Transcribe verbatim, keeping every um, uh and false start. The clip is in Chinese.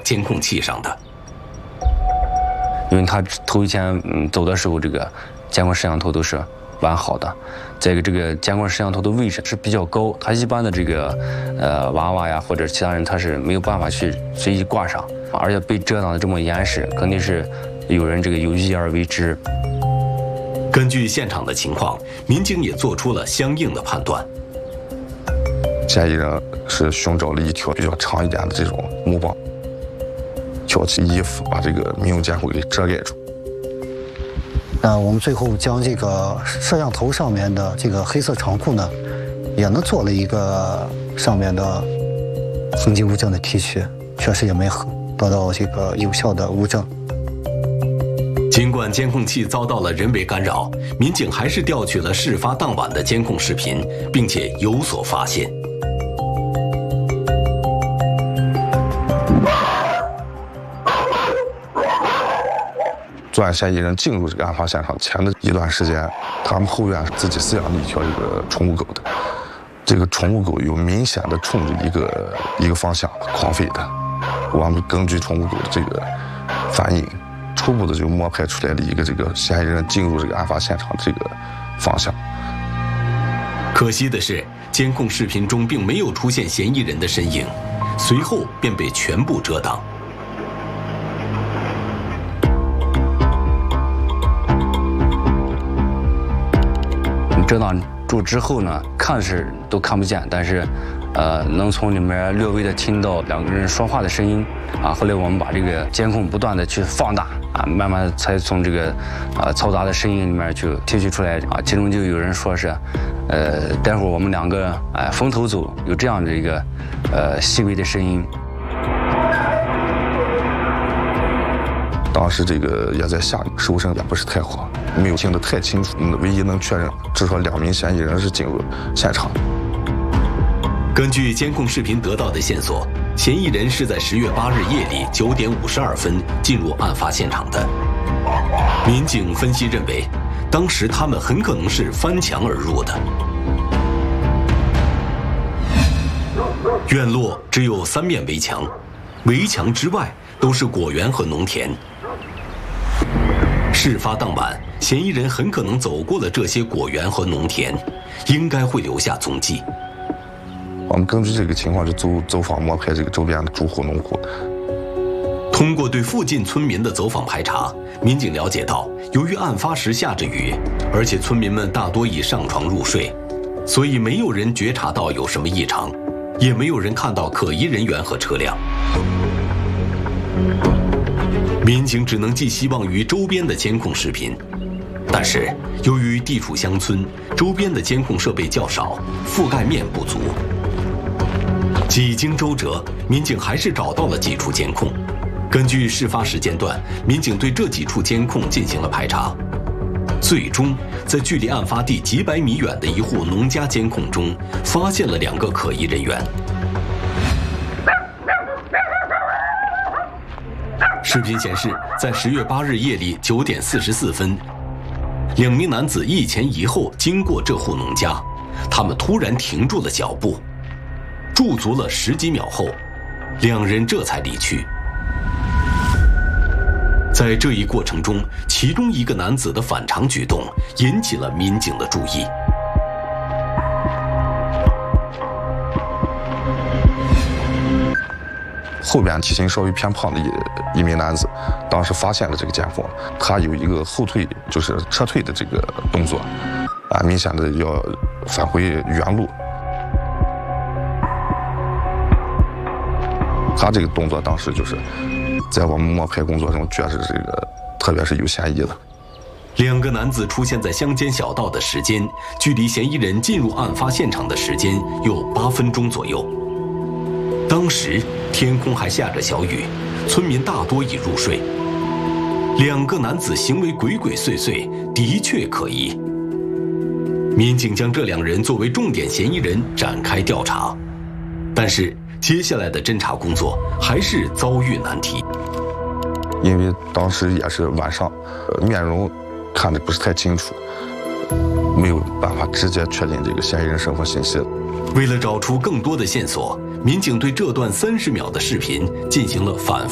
监控器上的。 因为他头一天嗯走的时候，这个监控摄像头都是完好的。再一个，这个监控摄像头的位置是比较高，他一般的这个呃娃娃呀或者其他人他是没有办法去随意挂上，而且被遮挡的这么严实，肯定是有人这个有意而为之。 根据现场的情况，民警也做出了相应的判断。 嫌疑人是寻找了一条比较长一点的这种木棒，挑起衣服把这个民用监控给遮盖住。 那我们最后将这个摄像头上面的这个黑色长裤呢，也能做了一个上面的痕迹物证的提取，确实也没得到这个有效的物证。 尽管监控器遭到了人为干扰，民警还是调取了事发当晚的监控视频，并且有所发现。 作案嫌疑人进入这个案发现场前的一段时间，他们后院自己饲养了一条这个宠物狗的，这个宠物狗有明显的冲着一个一个方向狂吠的。我们根据宠物狗的这个反应，初步的就摸排出来了一个这个嫌疑人进入这个案发现场的这个方向。 可惜的是，监控视频中并没有出现嫌疑人的身影，随后便被全部遮挡。 遮挡住之后呢，看是都看不见，但是，呃，能从里面略微的听到两个人说话的声音啊。后来我们把这个监控不断的去放大啊，慢慢的才从这个啊嘈杂的声音里面去提取出来啊。其中就有人说是，呃，待会儿我们两个哎分头走，有这样的一个呃细微的声音。 当时这个也在下雨，收声也不是太好，没有听得太清楚。唯一能确认，至少两名嫌疑人是进入现场。 根据监控视频得到的线索，嫌疑人是在十月八日夜里九点五十二分进入案发现场的。民警分析认为，当时他们很可能是翻墙而入的。院落只有三面围墙，围墙之外都是果园和农田。事发当晚，嫌疑人很可能走过了这些果园和农田，应该会留下踪迹。 我们根据这个情况，就走走访摸排这个周边的住户农户。 通过对附近村民的走访排查，民警了解到，由于案发时下着雨，而且村民们大多已上床入睡，所以没有人觉察到有什么异常，也没有人看到可疑人员和车辆。民警只能寄希望于周边的监控视频，但是由于地处乡村，周边的监控设备较少，覆盖面不足。几经周折，民警还是找到了几处监控。根据事发时间段，民警对这几处监控进行了排查，最终在距离案发地几百米远的一户农家监控中，发现了两个可疑人员。视频显示，在十月八日夜里九点四十四分，两名男子一前一后经过这户农家，他们突然停住了脚步，驻足了十几秒后，两人这才离去。在这一过程中，其中一个男子的反常举动引起了民警的注意。 后边体型稍微偏胖的一一名男子，当时发现了这个监控，他有一个后退，就是撤退的这个动作，啊，明显的要返回原路。他这个动作当时就是在我们摸排工作中，确实这个特别是有嫌疑的。 两个男子出现在乡间小道的时间，距离嫌疑人进入案发现场的时间有八分钟左右。当时天空还下着小雨，村民大多已入睡。两个男子行为鬼鬼祟祟，的确可疑。民警将这两人作为重点嫌疑人展开调查，但是接下来的侦查工作还是遭遇难题。 因为当时也是晚上，呃，面容看得不是太清楚，没有办法直接确定这个嫌疑人身份信息。 为了找出更多的线索，民警对这段三十秒的视频进行了反复